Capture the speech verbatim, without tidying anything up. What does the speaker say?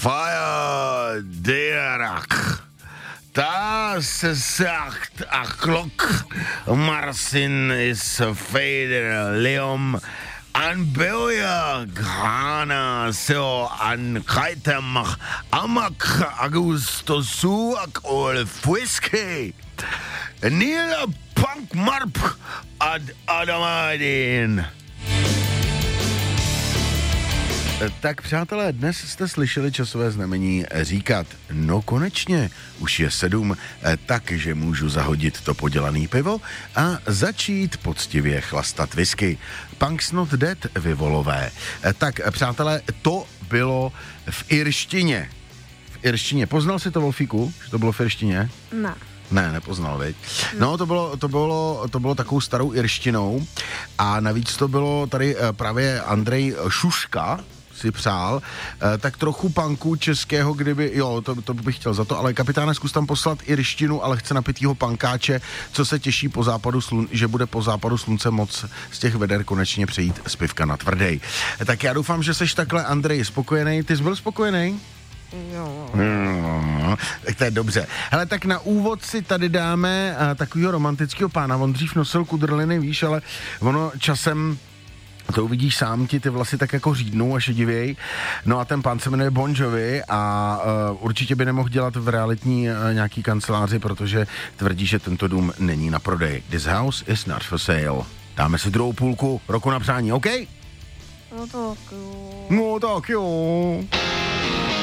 Fire Derak. Da se sagt a klok. Marsin is fader Leom. An Belja Ghana so an Kaitemach Amak Augustosuak ol Fwiske. Neil Punk Marp ad Adamadin. Tak přátelé, dnes jste slyšeli časové znamení říkat, no konečně, už je sedm, takže můžu zahodit to podělaný pivo a začít poctivě chlastat whisky. Punk's Not Dead, vy volové. Tak přátelé, to bylo v irštině. V irštině. Poznal jsi to, Wolfíku, že to bylo v irštině? Ne. Ne, nepoznal, viď? No, to bylo, to bylo, to bylo takovou starou irštinou a navíc to bylo tady právě Andrej Šuška, si přál, tak trochu punku českého, kdyby, jo, to, to bych chtěl za to, ale kapitáne, zkus tam poslat irštinu, ale chce napitýho pankáče, co se těší po západu slun, že bude po západu slunce moc z těch veder konečně přejít z pivka na tvrdej. Tak já doufám, že seš takhle, Andrej, spokojený. Ty jsi byl spokojený? Jo. No, tak to je dobře. Hele, tak na úvod si tady dáme uh, takovýho romantického pána. On dřív nosil kudrliny, víš, ale ono časem to uvidíš sám, ti ty vlasy tak jako řídnou a šedivěj. No a ten pán se jmenuje Bon Jovi a uh, určitě by nemohl dělat v realitní uh, nějaký kanceláři, protože tvrdí, že tento dům není na prodej. This house is not for sale. Dáme si druhou půlku roku na přání, OK? No tak jo. No tak jo.